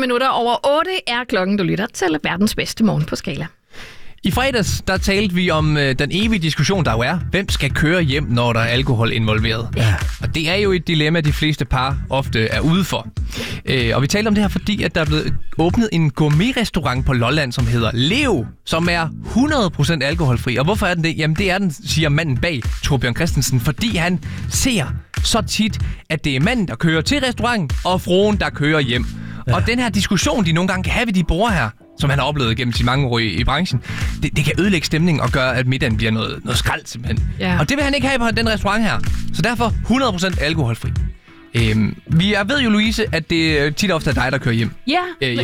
minutter over 8 er klokken, du lytter til verdens bedste morgen på Skala. I fredags, der talte vi om den evige diskussion, der jo er, hvem skal køre hjem, når der er alkohol involveret. Ja. Og det er jo et dilemma, de fleste par ofte er ude for. Og vi talte om det her, fordi at der er blevet åbnet en gourmet-restaurant på Lolland, som hedder Leo, som er 100% alkoholfri. Og hvorfor er den det? Jamen det er den, siger manden bag, Torbjørn Christensen, fordi han ser så tit, at det er manden, der kører til restauranten, og fruen, der kører hjem. Ja. Og den her diskussion, de nogle gange kan have ved de borde her, som han har oplevet gennem sine mange år i branchen, det kan ødelægge stemningen og gøre, at middagen bliver noget skrald simpelthen. Ja. Og det vil han ikke have på den restaurant her. Så derfor 100% alkoholfri. Jeg ved jo, Louise, at det tit ofte er dig, der kører hjem. Ja.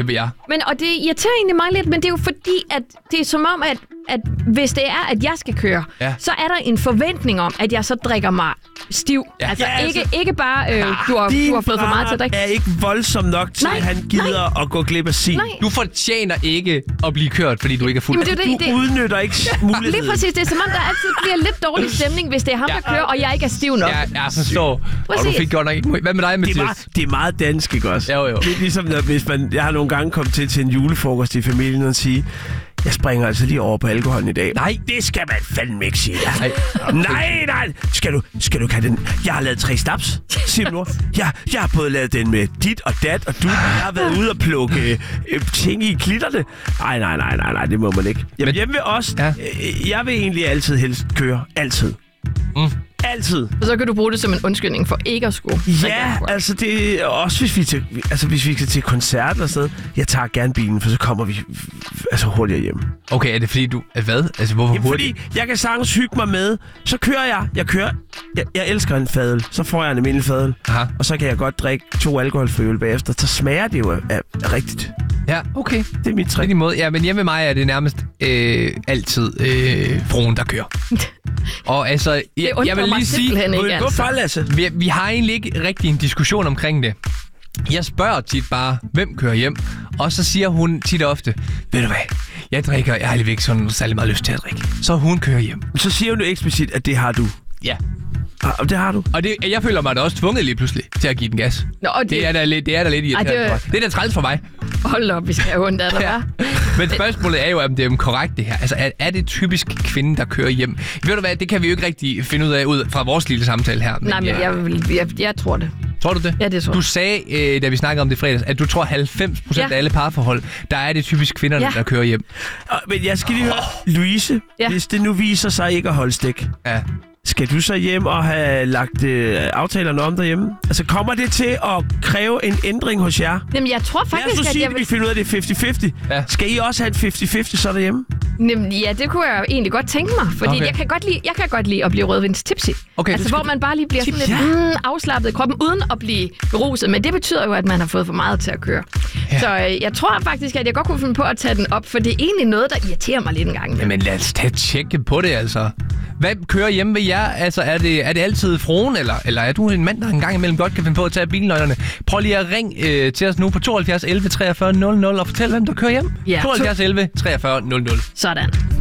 Og det irriterer egentlig mig lidt, men det er jo fordi, at det er som om, at hvis det er, at jeg skal køre, så er der en forventning om, at jeg så drikker mig stiv. Ja. Altså ikke bare, du har fået for meget til at drikke. Er ikke voldsom nok til, at han gider at gå glip af sin. Du fortjener ikke at blive kørt, fordi du ikke er fuld. Du udnytter ikke muligheden. Lige præcis. Det er som om, der altid bliver lidt dårlig stemning, hvis det er ham, der kører, og jeg ikke er stiv nok. Ja, jeg forstår. Og du fik godt nok ikke. Hvad med dig, Mathias? Det er meget dansk, ikke også? Jo. Det er ligesom, hvis jeg har nogle gange kommet til en julefrokost i familien og sige, jeg springer altså lige over på alkoholen i dag. Nej, det skal man fandme ikke sige. Nej. Skal du ikke have den? Jeg har lavet 3 snaps, siger mor. Jeg har både lavet den med dit og dat, og du har været ude og plukke ting i klitterne. Nej, det må man ikke. Jamen, hjemme ved os, jeg vil egentlig altid helst køre. Altid. Altid. Og så kan du bruge det som en undskyldning for ikke at skulle. Ja, altså det er også hvis vi skal til koncert eller sådan. Jeg tager gerne bilen, for så kommer vi hurtigere hjem. Okay, er det fordi du hvad? Altså hvorfor hurtigt? Fordi jeg kan sagtens hygge mig med. Så kører jeg. Jeg elsker en fadøl. Så får jeg en almindelig fadøl. Og så kan jeg godt drikke 2 alkoholfri øl bagefter. Så smager det jo af rigtigt. Ja, okay. Det er mit trick. Ja, men hjemme med mig er det nærmest altid fruen, der kører. Og altså, jeg vil lige sige, hvorfor, Lasse? Vi har egentlig ikke rigtig en diskussion omkring det. Jeg spørger tit bare, hvem kører hjem? Og så siger hun tit og ofte, ved du hvad, jeg har lige ikke sådan særlig meget lyst til at drikke. Så hun kører hjem. Så siger hun jo eksplicit, at det har du. Ja. Og det har du. Og jeg føler mig da også tvunget lige pludselig til at give den gas. Nå, det er da lidt irriterende. Det er da træls for mig. Hold op, vi skal have ondt af dig, ja. Men spørgsmålet er jo, om det er korrekt det her. Altså, er det typisk kvinden, der kører hjem? Ved du hvad, det kan vi jo ikke rigtig finde ud af ud fra vores lille samtale her. Men jeg tror det. Tror du det? Ja, det tror jeg. Du sagde, da vi snakkede om det fredags, at du tror 90% af alle parforhold, der er det typisk kvinderne, der kører hjem. Men jeg skal lige høre, Louise, hvis det nu viser sig ikke at holde stik. Ja. Skal du så hjem og have lagt aftalerne om derhjemme? Altså, kommer det til at kræve en ændring hos jer? Jamen, jeg tror faktisk, at vi finder ud af, det er 50-50. Ja. Skal I også have en 50-50 så derhjemme? Jamen, ja, det kunne jeg egentlig godt tænke mig. Fordi jeg kan godt lide at blive rødvindstipsy. Okay, altså, hvor man bare lige bliver sådan lidt afslappet i kroppen, uden at blive beruset. Men det betyder jo, at man har fået for meget til at køre. Ja. Så jeg tror faktisk, at jeg godt kunne finde på at tage den op, for det er egentlig noget, der irriterer mig lidt en gang. Men lad os tage tjekke på det, altså. Hvad kører hjemme ved jer? Altså, er det altid fruen, eller er du en mand, der en gang imellem godt kan finde på at tage bilnøglerne? Prøv lige at ringe til os nu på 72 11 43 00 og fortæl, hvem der kører hjem. Ja, 72 11 43 00. Sådan.